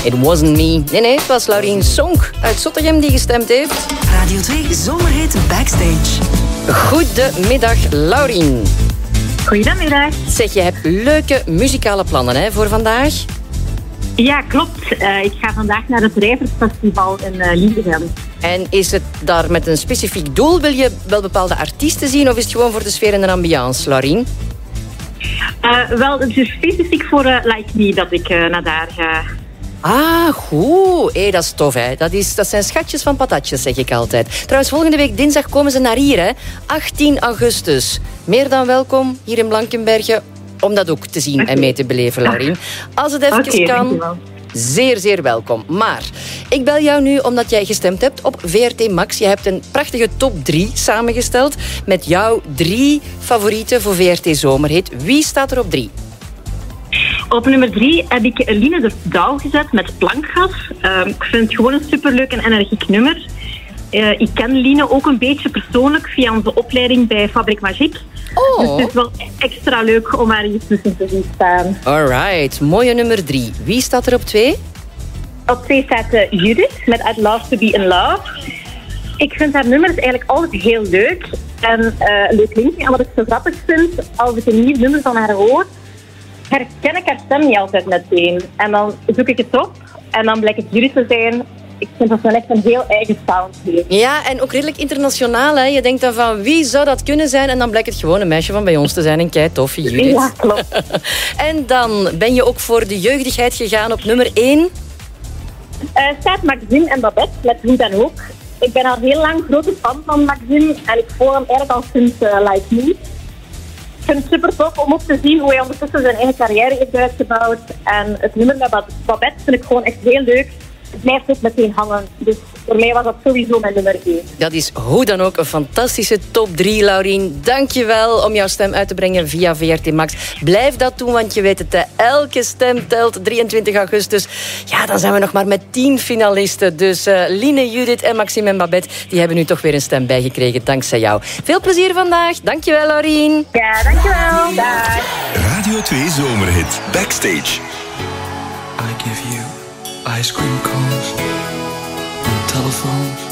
It wasn't me. Nee, het was Laurien Sonk uit Zottegem die gestemd heeft. Radio 2 Zomerhit Backstage. Goedemiddag, Laurien. Goedemiddag. Zeg, je hebt leuke muzikale plannen hè, voor vandaag? Ja, klopt. Ik ga vandaag naar het Rijversfestival in Liedegem. En is het daar met een specifiek doel? Wil je wel bepaalde artiesten zien of is het gewoon voor de sfeer en de ambiance, Laurien? Wel, het is specifiek voor Like Me dat ik naar daar ga. Ah, goed. Dat is tof, hè. Dat zijn schatjes van patatjes, zeg ik altijd. Trouwens, volgende week dinsdag komen ze naar hier, hè. 18 augustus. Meer dan welkom hier in Blankenberge om dat ook te zien en mee te beleven, Laurien. Als het even kan, dankjewel. Zeer, zeer welkom. Maar ik bel jou nu omdat jij gestemd hebt op VRT Max. Je hebt een prachtige top 3 samengesteld met jouw 3 favorieten voor VRT Zomerhit. Wie staat er op 3? Op nummer 3 heb ik Line de Douw gezet met Plankgas. Ik vind het gewoon een superleuk en energiek nummer. Ik ken Line ook een beetje persoonlijk via onze opleiding bij Fabriek Magique. Oh. Dus het is wel extra leuk om haar hier tussen te zien staan. Alright, mooie nummer 3. Wie staat er op 2? Op 2 staat Judith met I'd Love to Be in Love. Ik vind haar nummers eigenlijk altijd heel leuk. En leuk linkje. En wat ik zo grappig vind, als ik een nieuw nummer van haar hoor, herken ik haar stem niet altijd meteen. En dan zoek ik het op en dan blijkt het Judith te zijn. Ik vind dat ze echt een heel eigen sound heeft. Ja, en ook redelijk internationaal. Hè? Je denkt dan van, wie zou dat kunnen zijn? En dan blijkt het gewoon een meisje van bij ons te zijn. Een kei toffe Judith. Ja, klopt. En dan ben je ook voor de jeugdigheid gegaan op nummer 1. Staat Maxime en Babette met Hoe dan ook. Ik ben al heel lang grote fan van Maxime. En ik volg hem eigenlijk al sinds Like Me. Ik vind het super tof om ook te zien hoe hij ondertussen zijn eigen carrière heeft uitgebouwd. En het nummer met Babette vind ik gewoon echt heel leuk. Het blijft ook meteen hangen. Dus voor mij was dat sowieso mijn nummer 1. Dat is hoe dan ook een fantastische top 3, Laurien. Dank je wel om jouw stem uit te brengen via VRT Max. Blijf dat doen, want je weet het, elke stem telt. 23 augustus. Ja, dan zijn we nog maar met 10 finalisten. Dus Line, Judith en Maxime en Babette, die hebben nu toch weer een stem bijgekregen dankzij jou. Veel plezier vandaag. Dank je wel, Laurien. Ja, dankjewel. Dag. Radio 2 Zomerhit Backstage. I give you ice cream cones and telephones